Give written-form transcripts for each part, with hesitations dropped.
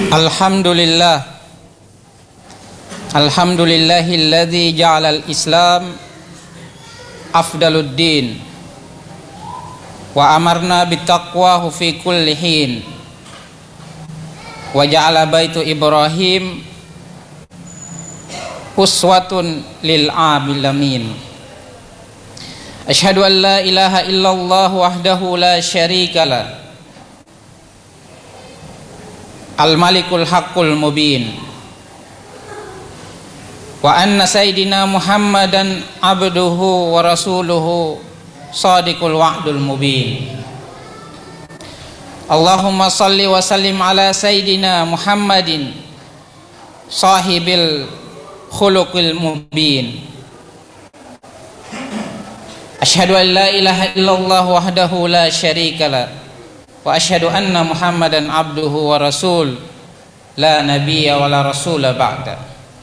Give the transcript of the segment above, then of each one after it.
Alhamdulillah, alhamdulillahilladzi ja'alal Islam afdaluddin wa amarna bittaqwahu fi kulli hin wa ja'ala baitu Ibrahim uswatun lil alamin. Asyhadu an la ilaha illallah wahdahu la syarikalah al-malikul haqqul mubin wa anna sayyidina Muhammadan abduhu wa rasuluhu sadiqul wa'dul mubin. Allahumma salli wa sallim ala sayyidina Muhammadin sahibil khuluqil mubin. Asyhadu an la ilaha illallah wahdahu la syarikalah wa asyhadu anna Muhammadan abduhu wa rasul la nabiyya wa la rasula ba'da.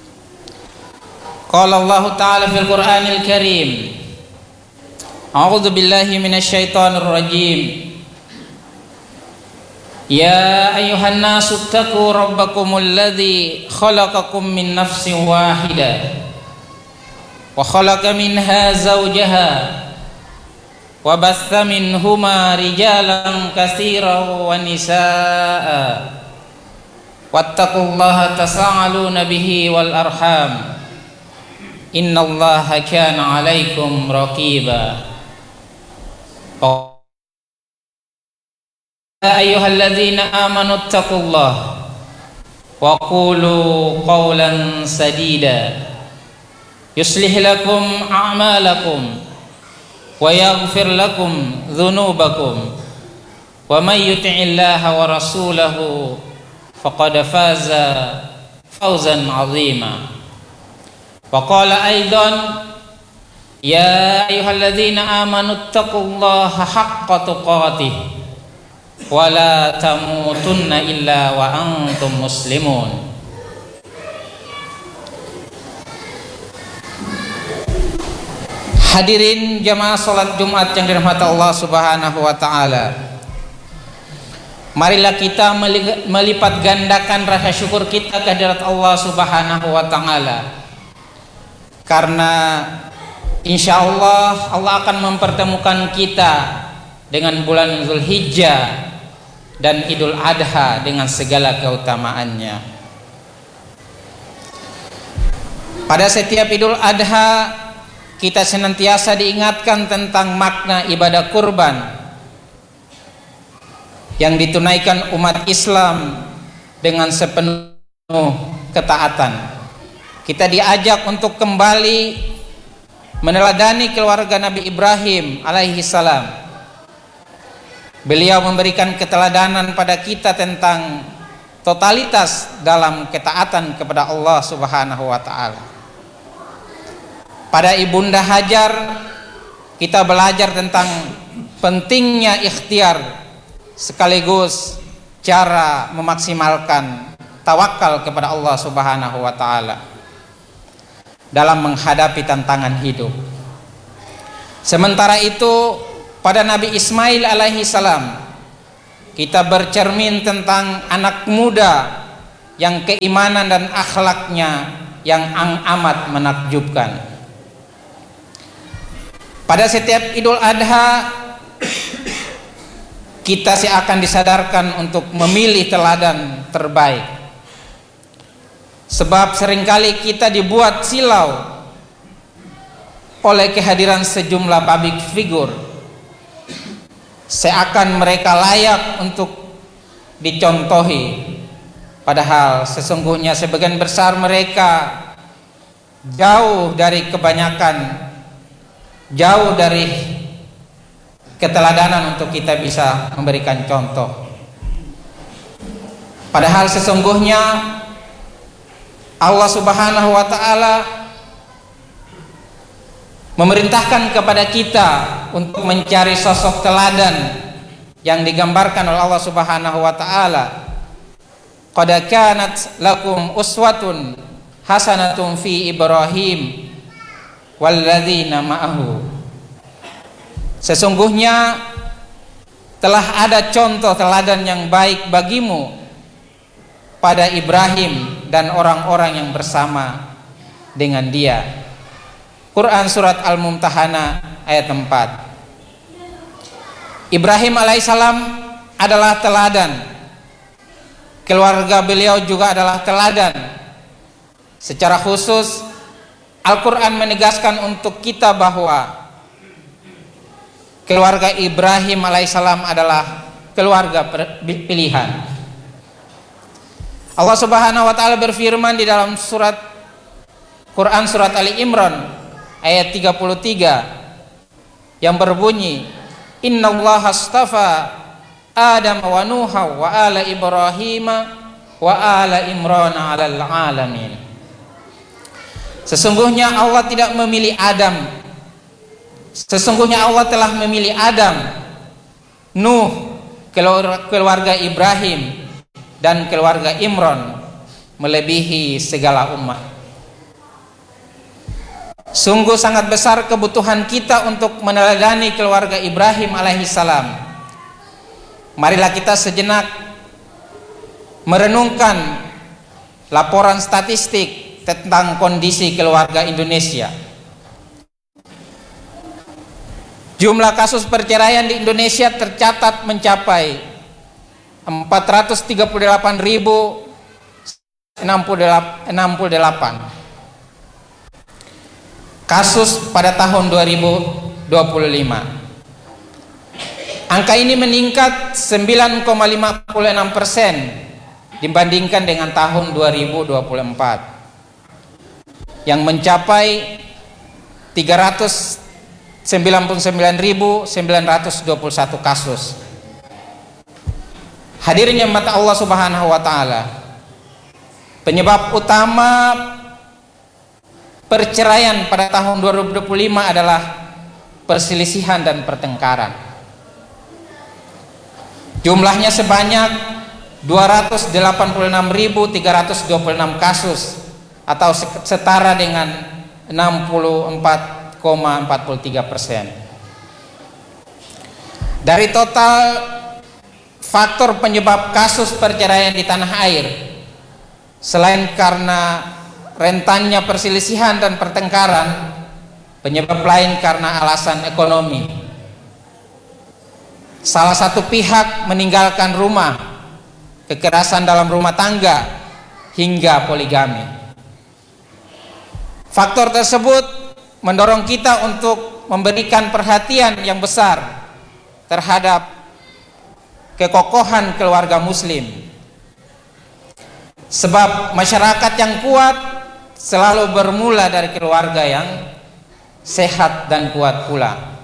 Qala Allah ta'ala fil Qur'anil Karim, a'udzu billahi minasy syaithanir rajim. Ya ayyuhan nasu taqu rabbakumul ladzi khalaqakum min nafsin wahidah wa khalaqa minha zawjaha wa batha minhuma rijalan katsiran wa nisaa wattaqullaha tasaaluna bihi wal arham innallaha kana 'alaikum raqiba. Ya ayyuhalladzina amanu taqullaha wa qulu qawlan sadida yuslih lakum a'malakum wa yaghfir lakum dhunubakum wa may yuti'illaha wa rasulahu faqad faza fawzan 'azima. Wa qala aidan ya ayyuhalladzina amanu taqullaha haqqa tuqatih wa la tamutunna illa wa antum muslimun. Hadirin jamaah salat Jumat yang dirahmati Allah Subhanahu wa taala. Marilah kita melipat gandakan rasa syukur kita kehadirat Allah Subhanahu wa taala. Karena insyaallah Allah akan mempertemukan kita dengan bulan Zulhijjah dan Idul Adha dengan segala keutamaannya. Pada setiap Idul Adha kita senantiasa diingatkan tentang makna ibadah kurban yang ditunaikan umat Islam dengan sepenuh ketaatan. Kita diajak untuk kembali meneladani keluarga Nabi Ibrahim alaihi salam. Beliau memberikan keteladanan pada kita tentang totalitas dalam ketaatan kepada Allah Subhanahu wa taala. Pada Ibunda Hajar kita belajar tentang pentingnya ikhtiar sekaligus cara memaksimalkan tawakal kepada Allah Subhanahu wa taala dalam menghadapi tantangan hidup. Sementara itu pada Nabi Ismail alaihi salam kita bercermin tentang anak muda yang keimanan dan akhlaknya yang amat menakjubkan. Pada setiap Idul Adha kita akan disadarkan untuk memilih teladan terbaik. Sebab seringkali kita dibuat silau oleh kehadiran sejumlah public figure, seakan mereka layak untuk dicontohi, padahal sesungguhnya sebagian besar mereka jauh dari kebanyakan, jauh dari keteladanan untuk kita bisa memberikan contoh. Padahal sesungguhnya Allah Subhanahu wa taala memerintahkan kepada kita untuk mencari sosok teladan yang digambarkan oleh Allah Subhanahu wa taala. Qad kanat lakum uswatun hasanatun fi Ibrahim walladzina ma'ahu. Sesungguhnya telah ada contoh teladan yang baik bagimu pada Ibrahim dan orang-orang yang bersama dengan dia. Quran surat Al-Mumtahanah ayat 4. Ibrahim alaihissalam adalah teladan. Keluarga beliau juga adalah teladan. Secara khusus Al-Quran menegaskan untuk kita bahwa keluarga Ibrahim alaihissalam adalah keluarga pilihan. Allah Subhanahu wa taala berfirman di dalam surat Quran surat Ali Imran ayat 33 yang berbunyi, Innallaha astafa Adam wa Nuha wa ala Ibrahim wa ala Imran 'alal 'alamin. Sesungguhnya Allah tidak memilih Adam. Sesungguhnya Allah telah memilih Adam, Nuh, keluarga Ibrahim dan keluarga Imran melebihi segala umat. Sungguh sangat besar kebutuhan kita untuk meneladani keluarga Ibrahim alaihissalam. Marilah kita sejenak merenungkan laporan statistik tentang kondisi keluarga Indonesia. Jumlah kasus perceraian di Indonesia tercatat mencapai 438.068 kasus pada tahun 2025. Angka ini meningkat 9,56% dibandingkan dengan tahun 2024 yang mencapai 399.921 kasus. Hadirnya mata Allah Subhanahu wa taala, penyebab utama perceraian pada tahun 2025 adalah perselisihan dan pertengkaran. Jumlahnya sebanyak 286.326 kasus atau setara dengan 64,43%. Dari total faktor penyebab kasus perceraian di tanah air, selain karena rentannya perselisihan dan pertengkaran, penyebab lain karena alasan ekonomi. Salah satu pihak meninggalkan rumah, kekerasan dalam rumah tangga, hingga poligami. Faktor tersebut mendorong kita untuk memberikan perhatian yang besar terhadap kekokohan keluarga muslim. Sebab masyarakat yang kuat selalu bermula dari keluarga yang sehat dan kuat pula.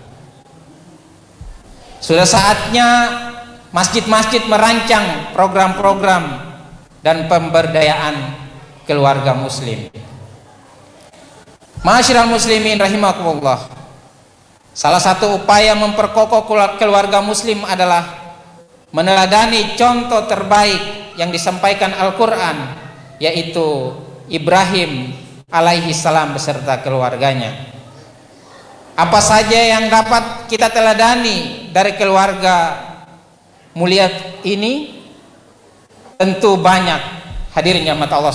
Sudah saatnya masjid-masjid merancang program-program dan pemberdayaan keluarga muslim. Ma'asyiral muslimin rahimakumullah. Salah satu upaya memperkokoh keluarga muslim adalah meneladani contoh terbaik yang disampaikan Al-Quran, yaitu Ibrahim alaihi salam beserta keluarganya. Apa saja yang dapat kita teladani dari keluarga mulia ini? Tentu banyak. Hadirin rahmat Allah